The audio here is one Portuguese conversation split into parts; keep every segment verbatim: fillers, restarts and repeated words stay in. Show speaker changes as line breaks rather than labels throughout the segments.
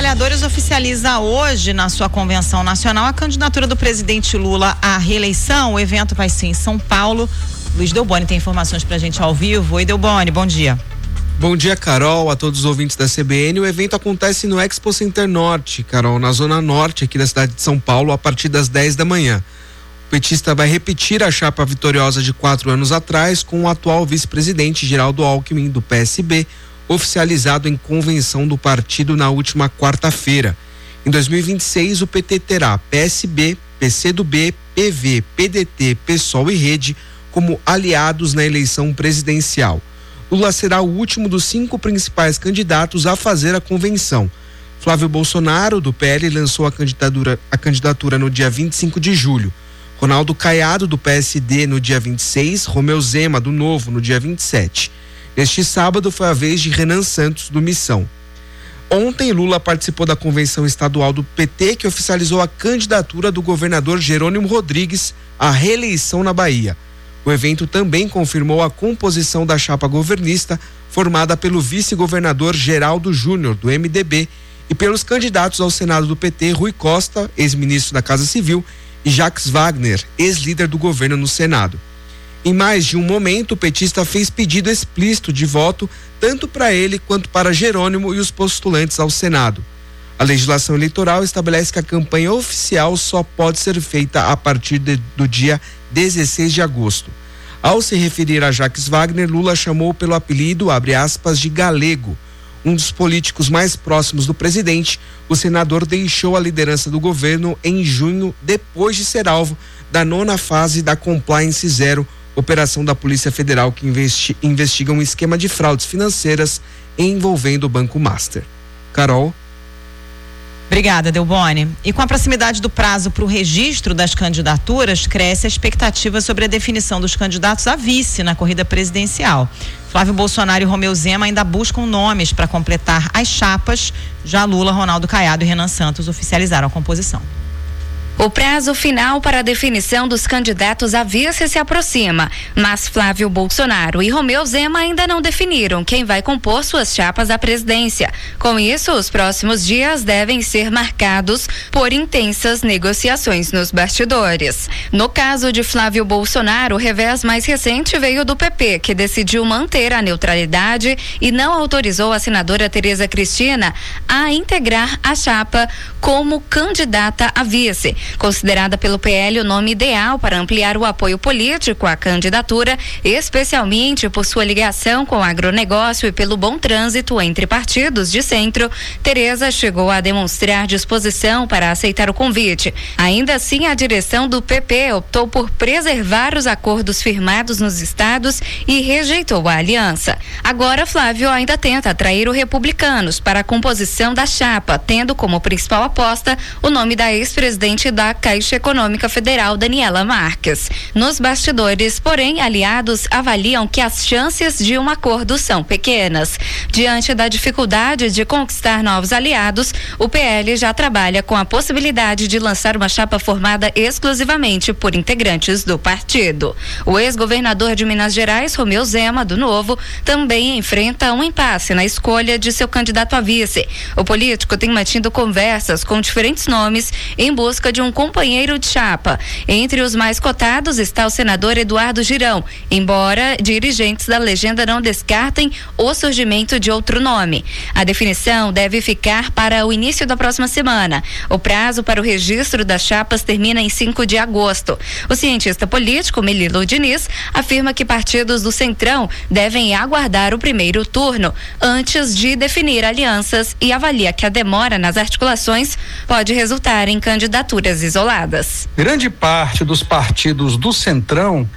Trabalhadores oficializa hoje, na sua convenção nacional, a candidatura do presidente Lula à reeleição. O evento vai ser em São Paulo. Luiz Delboni tem informações pra gente ao vivo. Oi, Delboni, bom dia.
Bom dia, Carol, a todos os ouvintes da C B N. O evento acontece no Expo Center Norte, Carol, na zona norte aqui da cidade de São Paulo, a partir das dez da manhã. O petista vai repetir a chapa vitoriosa de quatro anos atrás com o atual vice-presidente Geraldo Alckmin, do P S B, oficializado em convenção do partido na última quarta-feira. Em dois mil e vinte e seis, o P T terá P S B, P C do B, P V, P D T, PSOL e Rede como aliados na eleição presidencial. Lula será o último dos cinco principais candidatos a fazer a convenção. Flávio Bolsonaro, do P L, lançou a candidatura, a candidatura no dia vinte e cinco de julho. Ronaldo Caiado, do P S D, no dia vinte e seis. Romeu Zema, do Novo, no dia vinte e sete. Neste sábado foi a vez de Renan Santos, do Missão. Ontem, Lula participou da convenção estadual do P T, que oficializou a candidatura do governador Jerônimo Rodrigues à reeleição na Bahia. O evento também confirmou a composição da chapa governista, formada pelo vice-governador Geraldo Júnior, do M D B, e pelos candidatos ao Senado do P T, Rui Costa, ex-ministro da Casa Civil, e Jacques Wagner, ex-líder do governo no Senado. Em mais de um momento, o petista fez pedido explícito de voto, tanto para ele quanto para Jerônimo e os postulantes ao Senado. A legislação eleitoral estabelece que a campanha oficial só pode ser feita a partir de, do dia dezesseis de agosto. Ao se referir a Jacques Wagner, Lula chamou pelo apelido, abre aspas, de galego. Um dos políticos mais próximos do presidente, o senador deixou a liderança do governo em junho, depois de ser alvo da nona fase da Compliance Zero, operação da Polícia Federal que investi, investiga um esquema de fraudes financeiras envolvendo o Banco Master. Carol.
Obrigada, Delboni. E com a proximidade do prazo para o registro das candidaturas, cresce a expectativa sobre a definição dos candidatos a vice na corrida presidencial. Flávio Bolsonaro e Romeu Zema ainda buscam nomes para completar as chapas. Já Lula, Ronaldo Caiado e Renan Santos oficializaram a composição.
O prazo final para a definição dos candidatos a vice se aproxima, mas Flávio Bolsonaro e Romeu Zema ainda não definiram quem vai compor suas chapas à presidência. Com isso, os próximos dias devem ser marcados por intensas negociações nos bastidores. No caso de Flávio Bolsonaro, o revés mais recente veio do P P, que decidiu manter a neutralidade e não autorizou a senadora Tereza Cristina a integrar a chapa como candidata a vice. Considerada pelo P L o nome ideal para ampliar o apoio político à candidatura, especialmente por sua ligação com o agronegócio e pelo bom trânsito entre partidos de centro, Tereza chegou a demonstrar disposição para aceitar o convite. Ainda assim, a direção do P P optou por preservar os acordos firmados nos estados e rejeitou a aliança. Agora, Flávio ainda tenta atrair os republicanos para a composição da chapa, tendo como principal aposta o nome da ex-presidente da Caixa Econômica Federal, Daniela Marques. Nos bastidores, porém, aliados avaliam que as chances de um acordo são pequenas. Diante da dificuldade de conquistar novos aliados, o P L já trabalha com a possibilidade de lançar uma chapa formada exclusivamente por integrantes do partido. O ex-governador de Minas Gerais, Romeu Zema, do Novo, também enfrenta um impasse na escolha de seu candidato a vice. O político tem mantido conversas com diferentes nomes em busca de um companheiro de chapa. Entre os mais cotados está o senador Eduardo Girão, embora dirigentes da legenda não descartem o surgimento de outro nome. A definição deve ficar para o início da próxima semana. O prazo para o registro das chapas termina em cinco de agosto. O cientista político Melilo Diniz afirma que partidos do Centrão devem aguardar o primeiro turno antes de definir alianças e avalia que a demora nas articulações pode resultar em candidaturas isoladas.
Grande parte dos partidos do Centrão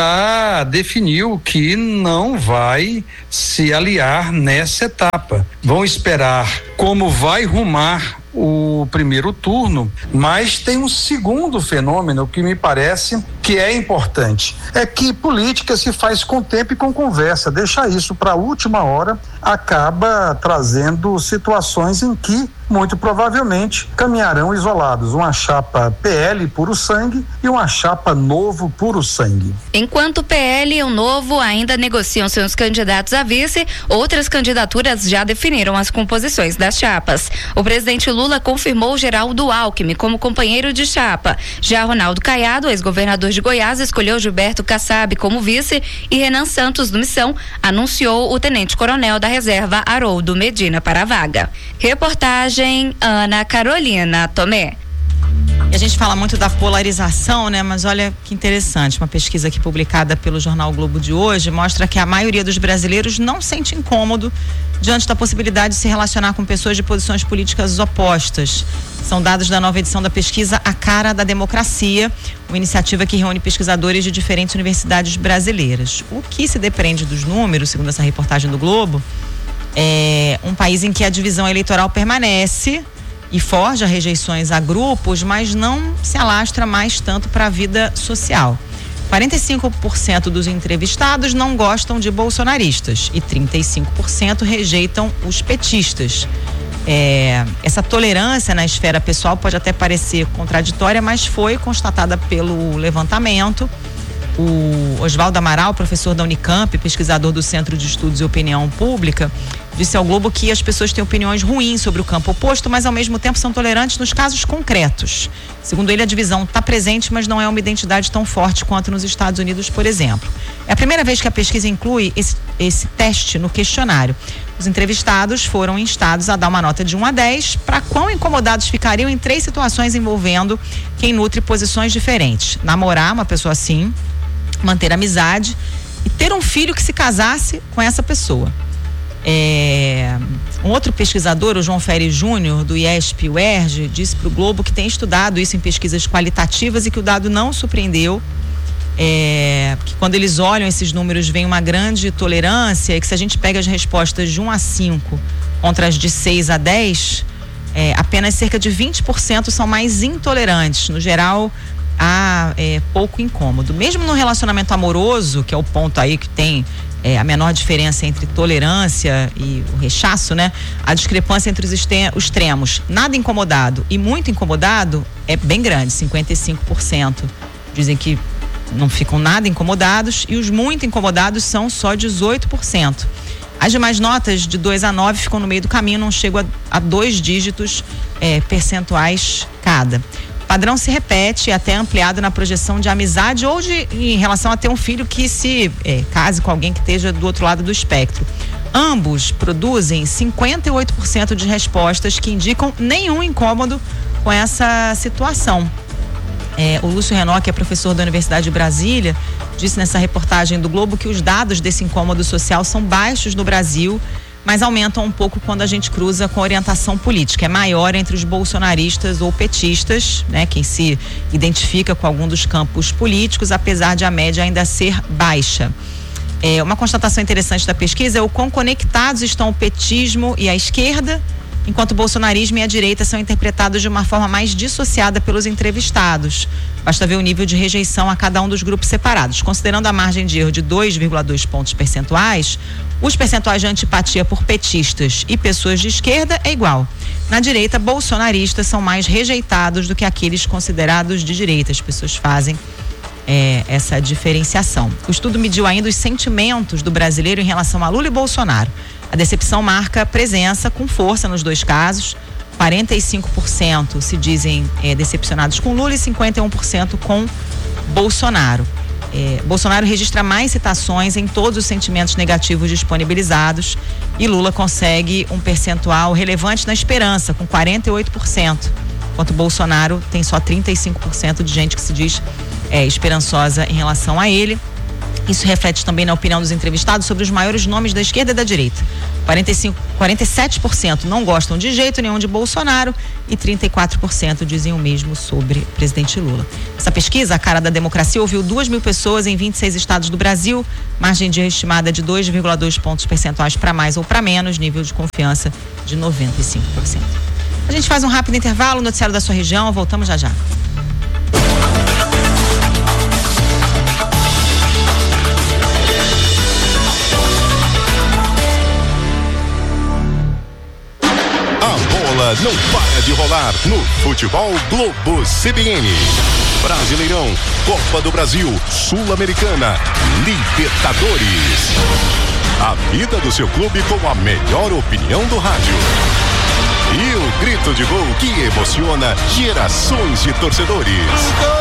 já definiu que não vai se aliar nessa etapa. Vão esperar como vai rumar o primeiro turno, mas tem um segundo fenômeno que me parece que é importante é que política se faz com tempo e com conversa. Deixar isso para a última hora acaba trazendo situações em que muito provavelmente caminharão isolados, uma chapa P L puro sangue e uma chapa Novo puro sangue.
Enquanto o P L e o Novo ainda negociam seus candidatos a vice, outras candidaturas já definiram as composições das chapas. O presidente Lula confirmou Geraldo Alckmin como companheiro de chapa. Já Ronaldo Caiado, ex-governador de Goiás, escolheu Gilberto Kassab como vice e Renan Santos, do Missão, anunciou o tenente-coronel da reserva Haroldo Medina para a vaga. Reportagem Ana Carolina Tomé.
E a gente fala muito da polarização, né? Mas olha que interessante, uma pesquisa aqui publicada pelo jornal Globo de hoje mostra que a maioria dos brasileiros não sente incômodo diante da possibilidade de se relacionar com pessoas de posições políticas opostas. São dados da nova edição da pesquisa A Cara da Democracia, uma iniciativa que reúne pesquisadores de diferentes universidades brasileiras. O que se depreende dos números, segundo essa reportagem do Globo, é um país em que a divisão eleitoral permanece e forja rejeições a grupos, mas não se alastra mais tanto para a vida social. quarenta e cinco por cento dos entrevistados não gostam de bolsonaristas e trinta e cinco por cento rejeitam os petistas. É, essa tolerância na esfera pessoal pode até parecer contraditória, mas foi constatada pelo levantamento. O Oswaldo Amaral, professor da Unicamp, pesquisador do Centro de Estudos e Opinião Pública, disse ao Globo que as pessoas têm opiniões ruins sobre o campo oposto, mas ao mesmo tempo são tolerantes nos casos concretos. Segundo ele, a divisão está presente, mas não é uma identidade tão forte quanto nos Estados Unidos, por exemplo. É a primeira vez que a pesquisa inclui esse, esse teste no questionário. Os entrevistados foram instados a dar uma nota de um a dez para quão incomodados ficariam em três situações envolvendo quem nutre posições diferentes. Namorar uma pessoa assim, manter amizade e ter um filho que se casasse com essa pessoa. É, um outro pesquisador, o João Ferri Júnior, do I E S P U E R J, disse para o Globo que tem estudado isso em pesquisas qualitativas e que o dado não surpreendeu, é, que quando eles olham esses números vem uma grande tolerância e que se a gente pega as respostas de um a cinco contra as de seis a dez, é, apenas cerca de vinte por cento são mais intolerantes. No geral, há é, pouco incômodo. Mesmo no relacionamento amoroso, que é o ponto aí que tem é, a menor diferença entre tolerância e o rechaço, né? A discrepância entre os extremos, nada incomodado e muito incomodado, é bem grande, cinquenta e cinco por cento dizem que não ficam nada incomodados e os muito incomodados são só dezoito por cento. As demais notas de dois a nove ficam no meio do caminho, não chegam a, a dois dígitos é, percentuais cada. O padrão se repete, até ampliado na projeção de amizade ou de, em relação a ter um filho que se é, case com alguém que esteja do outro lado do espectro. Ambos produzem cinquenta e oito por cento de respostas que indicam nenhum incômodo com essa situação. É, o Lúcio Renó, que é professor da Universidade de Brasília, disse nessa reportagem do Globo que os dados desse incômodo social são baixos no Brasil, mas aumentam um pouco quando a gente cruza com orientação política. É maior entre os bolsonaristas ou petistas, né? Quem se identifica com algum dos campos políticos, apesar de a média ainda ser baixa. É, uma constatação interessante da pesquisa é o quão conectados estão o petismo e a esquerda, enquanto o bolsonarismo e a direita são interpretados de uma forma mais dissociada pelos entrevistados. Basta ver o nível de rejeição a cada um dos grupos separados. Considerando a margem de erro de dois vírgula dois pontos percentuais, os percentuais de antipatia por petistas e pessoas de esquerda é igual. Na direita, bolsonaristas são mais rejeitados do que aqueles considerados de direita. As pessoas fazem é, essa diferenciação. O estudo mediu ainda os sentimentos do brasileiro em relação a Lula e Bolsonaro. A decepção marca presença com força nos dois casos. quarenta e cinco por cento se dizem é, decepcionados com Lula e cinquenta e um por cento com Bolsonaro. É, Bolsonaro registra mais citações em todos os sentimentos negativos disponibilizados e Lula consegue um percentual relevante na esperança, com quarenta e oito por cento, enquanto Bolsonaro tem só trinta e cinco por cento de gente que se diz é, esperançosa em relação a ele. Isso reflete também na opinião dos entrevistados sobre os maiores nomes da esquerda e da direita. quarenta e cinco, quarenta e sete por cento não gostam de jeito nenhum de Bolsonaro e trinta e quatro por cento dizem o mesmo sobre o presidente Lula. Essa pesquisa, A Cara da Democracia, ouviu duas mil pessoas em vinte e seis estados do Brasil, margem de erro estimada de dois vírgula dois pontos percentuais para mais ou para menos, nível de confiança de noventa e cinco por cento. A gente faz um rápido intervalo, noticiário da sua região, voltamos já já.
bola não para de rolar no Futebol Globo C B N. Brasileirão, Copa do Brasil, Sul-Americana, Libertadores. A vida do seu clube com a melhor opinião do rádio. E o grito de gol que emociona gerações de torcedores.